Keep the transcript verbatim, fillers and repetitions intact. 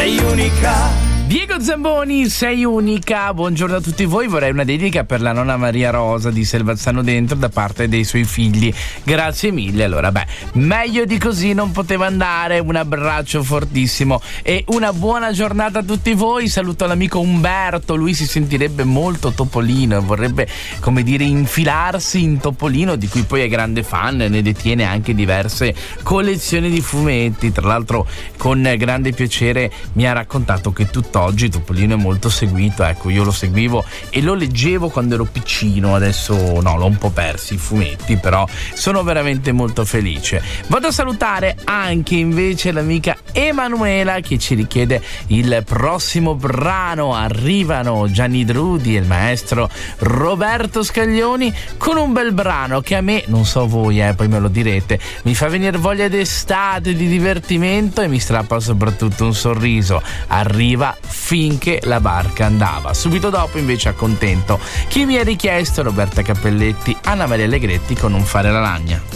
sei unica. Diego Zamboni, sei unica. Buongiorno a tutti voi. Vorrei una dedica per la nonna Maria Rosa di Selvazzano Dentro da parte dei suoi figli. Grazie mille. Allora, beh, meglio di così non poteva andare. Un abbraccio fortissimo e una buona giornata a tutti voi. Saluto l'amico Umberto. Lui si sentirebbe molto Topolino e vorrebbe, come dire, infilarsi in Topolino, di cui poi è grande fan, ne detiene anche diverse collezioni di fumetti. Tra l'altro, con grande piacere mi ha raccontato che tutto oggi Topolino è molto seguito. Ecco, io lo seguivo e lo leggevo quando ero piccino, adesso no, l'ho un po' persi i fumetti, però sono veramente molto felice. Vado a salutare anche invece l'amica Emanuela che ci richiede il prossimo brano. Arrivano Gianni Drudi e il maestro Roberto Scaglioni con un bel brano che a me, non so voi, eh, poi me lo direte, mi fa venire voglia d'estate, di divertimento e mi strappa soprattutto un sorriso. Arriva Finché la barca andava. Subito dopo invece accontento chi mi ha richiesto Roberta Cappelletti, Anna Maria Allegretti con Non fare la lagna.